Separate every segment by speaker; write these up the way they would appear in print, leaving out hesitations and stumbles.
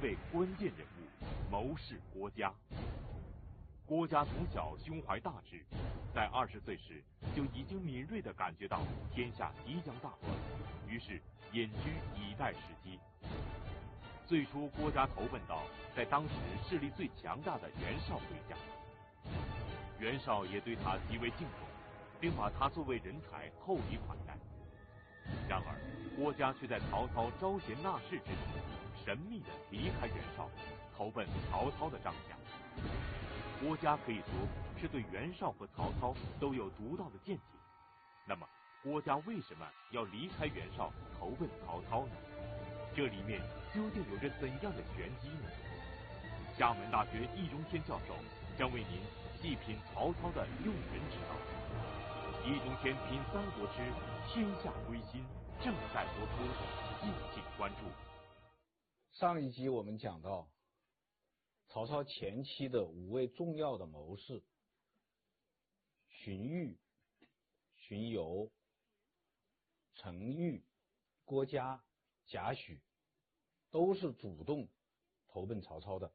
Speaker 1: 位关键人物——谋士郭嘉。郭嘉从小胸怀大志，在20岁时就已经敏锐地感觉到天下即将大乱，于是隐居以待时机。最初，郭嘉投奔到在当时势力最强大的袁绍麾下，袁绍也对他极为敬重，并把他作为人才厚礼款待。然而，郭嘉却在曹操招贤纳士之时，神秘地离开袁绍，投奔曹操的帐下。郭嘉可以说是对袁绍和曹操都有独到的见解。那么，郭嘉为什么要离开袁绍，投奔曹操呢？这里面究竟有着怎样的玄机呢？厦门大学易中天教授将为您细品曹操的用人之道。易中天品三国之天下归心正在播出，敬请关注。
Speaker 2: 上一集我们讲到曹操前期的5位重要的谋士荀彧、荀攸、程昱、郭嘉、贾诩都是主动投奔曹操的，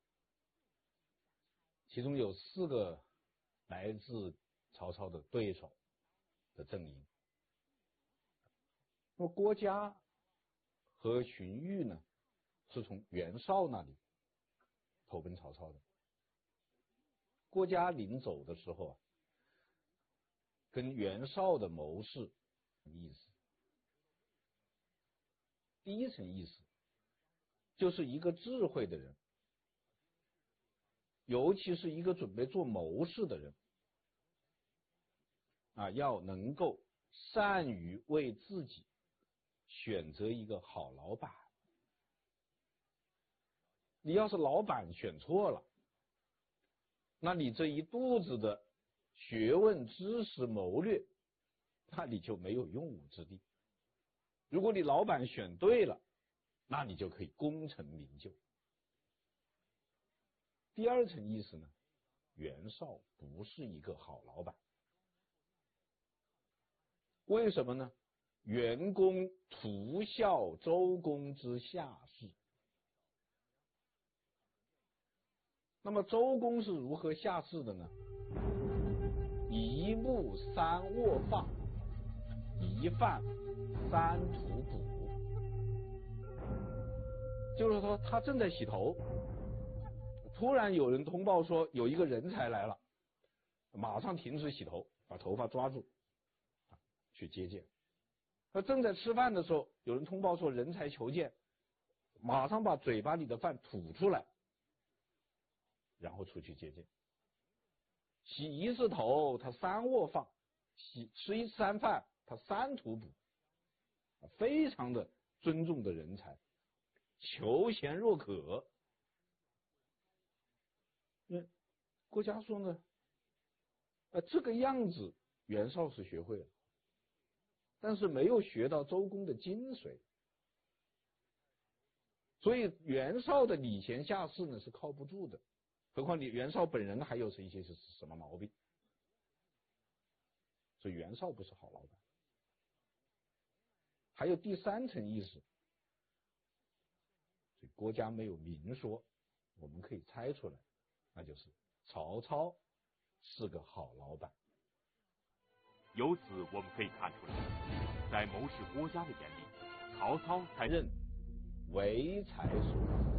Speaker 2: 其中有4个来自曹操的对手的阵营。那么郭嘉和荀彧呢，是从袁绍那里投奔曹操的。郭嘉临走的时候跟袁绍的谋士意思，第一层意思就是一个智慧的人，尤其是一个准备做谋士的人要能够善于为自己选择一个好老板。你要是老板选错了，那你这一肚子的学问、知识、谋略，那你就没有用武之地。如果你老板选对了，那你就可以功成名就。第二层意思呢，袁绍不是一个好老板。为什么呢？袁公图效周公之下士。那么周公是如何下士的呢？一目三握发，一饭三吐哺。就是说他正在洗头，突然有人通报说有一个人才来了，马上停止洗头，把头发抓住去接见。他正在吃饭的时候，有人通报说人才求见，马上把嘴巴里的饭吐出来，然后出去接见。洗一次头他3握发，吃一次餐饭他3吐哺，非常的尊重的人才，求贤若渴。郭嘉说呢，这个样子袁绍是学会了，但是没有学到周公的精髓，所以袁绍的礼贤下士呢是靠不住的。何况你袁绍本人还有一些是什么毛病，所以袁绍不是好老板。还有第3层意思，所以郭嘉没有明说，我们可以猜出来，那就是曹操是个好老板。
Speaker 1: 由此我们可以看出来，在谋士郭嘉的眼里，曹操才
Speaker 2: 任唯才所用。